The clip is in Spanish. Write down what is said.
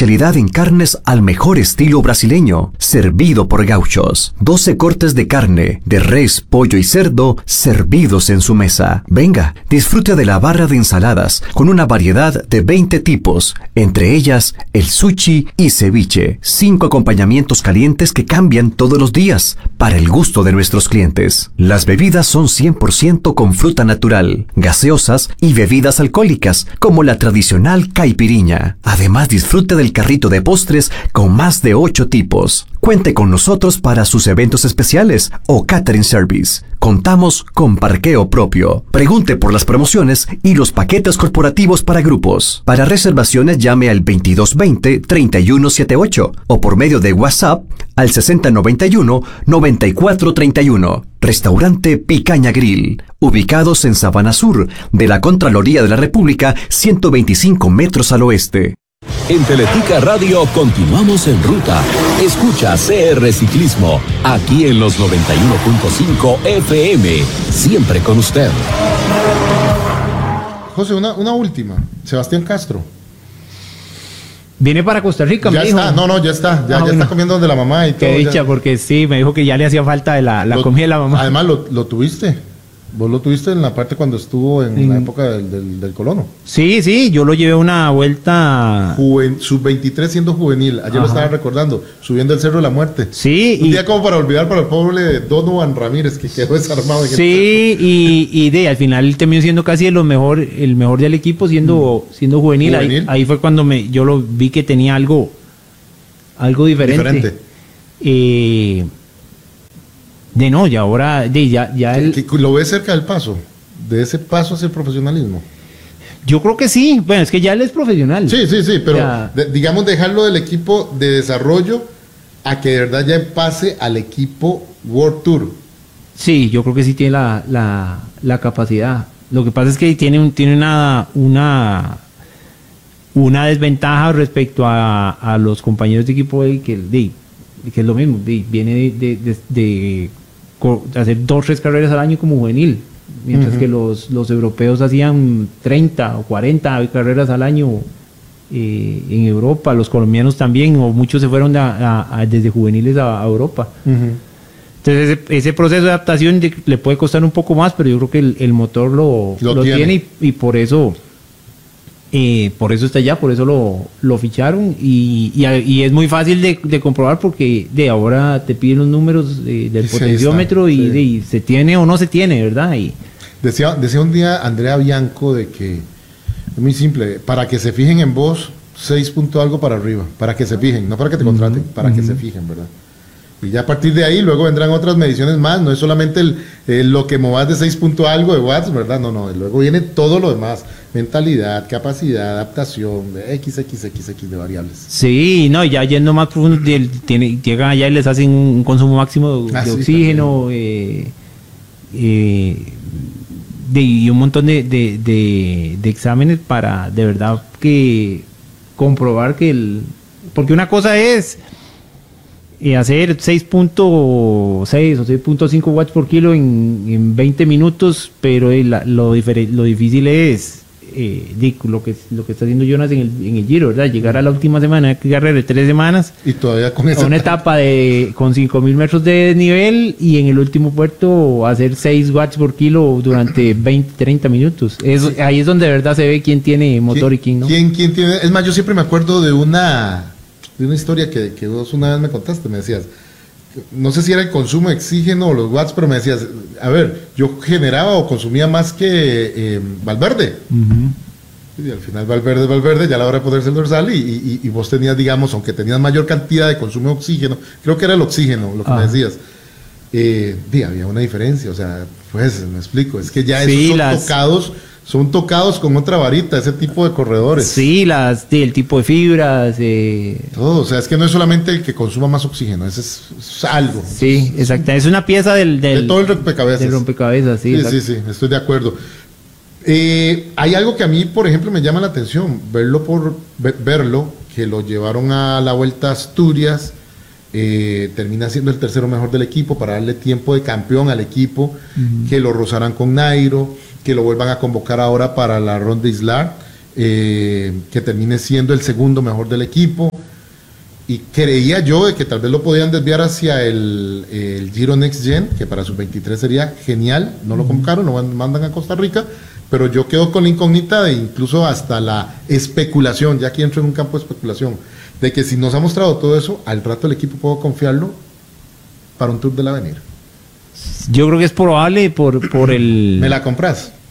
especialidad en carnes al mejor estilo brasileño, servido por gauchos. 12 cortes de carne, de res, pollo y cerdo, servidos en su mesa. Venga, disfrute de la barra de ensaladas, con una variedad de 20 tipos, entre ellas el sushi y ceviche. 5 acompañamientos calientes que cambian todos los días, para el gusto de nuestros clientes. Las bebidas son 100% con fruta natural, gaseosas y bebidas alcohólicas, como la tradicional caipiriña. Además, disfrute del carrito de postres con más de 8 tipos. Cuente con nosotros para sus eventos especiales o catering service. Contamos con parqueo propio. Pregunte por las promociones y los paquetes corporativos para grupos. Para reservaciones llame al 2220-3178 o por medio de WhatsApp al 6091-9431. Restaurante Picaña Grill, ubicados en Sabana Sur, de la Contraloría de la República, 125 metros al oeste. En Teletica Radio continuamos en ruta. Escucha CR Ciclismo, aquí en los 91.5 FM, siempre con usted. José, una última. Sebastián Castro. Viene para Costa Rica, ya me dijo. está, ya está. Ya está comiendo de la mamá y todo. Qué dicha, porque sí, me dijo que ya le hacía falta de la comida de la mamá. Además, lo tuviste. Vos lo tuviste en la parte cuando estuvo en la época del colono. Sí, yo lo llevé una vuelta... Sub-23 siendo juvenil. Ayer lo estaba recordando, subiendo el Cerro de la Muerte. Sí. Un día como para olvidar para el pobre Donovan Ramírez, que quedó desarmado. Sí, y al final terminó siendo casi el mejor del equipo, siendo juvenil. Ahí fue cuando yo lo vi que tenía algo diferente. Y ahora ya él... ¿Lo ves cerca del paso? ¿De ese paso hacia el profesionalismo? Yo creo que sí. Bueno, es que ya él es profesional. Sí, pero digamos dejarlo del equipo de desarrollo a que de verdad ya pase al equipo World Tour. Sí, yo creo que sí tiene la capacidad. Lo que pasa es que tiene una desventaja respecto a los compañeros de equipo que es lo mismo. Viene de hacer 2 o 3 carreras al año como juvenil, mientras que los europeos hacían 30 o 40 carreras al año en Europa. Los colombianos también, o muchos se fueron desde juveniles a Europa. Entonces ese proceso de adaptación le puede costar un poco más, pero yo creo que el motor lo tiene y por eso está allá, por eso lo ficharon y es muy fácil de comprobar porque de ahora te piden los números del potenciómetro y se tiene o no se tiene, ¿verdad? Y decía un día Andrea Bianco de que es muy simple, para que se fijen en vos 6 punto algo para arriba, para que se fijen, no para que te contraten, para que se fijen, ¿verdad? Y ya a partir de ahí luego vendrán otras mediciones más, no es solamente lo que movas de 6 punto algo de watts, ¿verdad? No, luego viene todo lo demás, mentalidad, capacidad, adaptación, x de variables. Sí, ya yendo más profundo, llegan allá y les hacen un consumo máximo de oxígeno, y un montón de exámenes para de verdad que comprobar porque una cosa es hacer 6.6 o 6.5 watts por kilo en 20 minutos, pero lo difícil es lo que está haciendo Jonas en el Giro, ¿verdad? Llegar a la última semana, que carrera de 3 semanas, y todavía con una etapa con 5.000 metros de desnivel, y en el último puerto hacer 6 watts por kilo durante 20-30 minutos. Ahí es donde de verdad se ve quién tiene motor y quién no. ¿Quién tiene? Es más, yo siempre me acuerdo de una historia que vos una vez me contaste, me decías, no sé si era el consumo de oxígeno o los watts, pero me decías, a ver, yo generaba o consumía más que Valverde. Y al final Valverde, ya a la hora de ponerse el dorsal, y vos tenías, digamos, aunque tenías mayor cantidad de consumo de oxígeno, creo que era el oxígeno lo que me decías, había una diferencia, o sea, pues, me explico, es que ya esos son tocados con otra varita, ese tipo de corredores. Sí, el tipo de fibras. Todo, o sea, es que no es solamente el que consuma más oxígeno, ese es algo. Sí, exacto, es una pieza de todo el rompecabezas. Del rompecabezas, sí. Sí, estoy de acuerdo. Hay algo que a mí, por ejemplo, me llama la atención, verlo, que lo llevaron a la Vuelta a Asturias, termina siendo el tercero mejor del equipo para darle tiempo de campeón al equipo, que lo rozaran con Nairo, que lo vuelvan a convocar ahora para la Ronde Islar, que termine siendo el segundo mejor del equipo, Y creía yo de que tal vez lo podían desviar hacia el Giro Next Gen, que para sus 23 sería genial. No lo convocaron, lo mandan a Costa Rica, pero yo quedo con la incógnita de incluso hasta la especulación, ya aquí entro en un campo de especulación, de que si nos ha mostrado todo eso, al rato el equipo puedo confiarlo para un Tour del Avenir. Yo creo que es probable por el... ¿Me la compras?